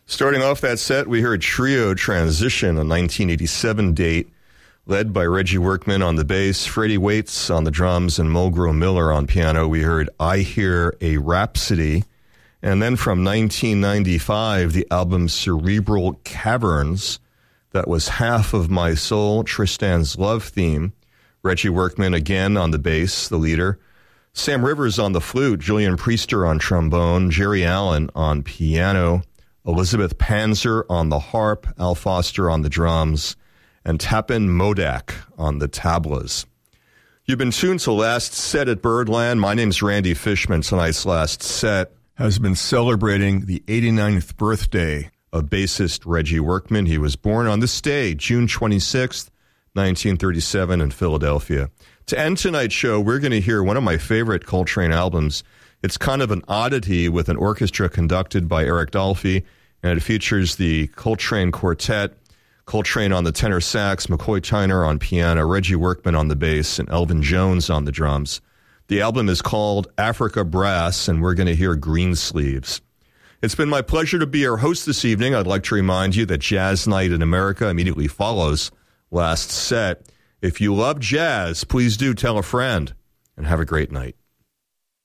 Starting off that set, we heard Trio Transition, a 1987 date, led by Reggie Workman on the bass, Freddie Waits on the drums, and Mulgrew Miller on piano. We heard I Hear a Rhapsody. And then from 1995, the album Cerebral Caverns, that was Half of My Soul, Tristan's Love Theme. Reggie Workman again on the bass, the leader. Sam Rivers on the flute, Julian Priester on trombone, Jerry Allen on piano, Elizabeth Panzer on the harp, Al Foster on the drums, and Tapin Modak on the tablas. You've been tuned to Last Set at Birdland. My name's Randy Fishman. Tonight's Last Set has been celebrating the 89th birthday of bassist Reggie Workman. He was born on this day, June 26th, 1937 in Philadelphia. To end tonight's show, we're going to hear one of my favorite Coltrane albums. It's kind of an oddity with an orchestra conducted by Eric Dolphy, and it features the Coltrane Quartet, Coltrane on the tenor sax, McCoy Tyner on piano, Reggie Workman on the bass, and Elvin Jones on the drums. The album is called Africa Brass, and we're going to hear Greensleeves. It's been my pleasure to be your host this evening. I'd like to remind you that Jazz Night in America immediately follows Last Set. If you love jazz, please do tell a friend, and have a great night.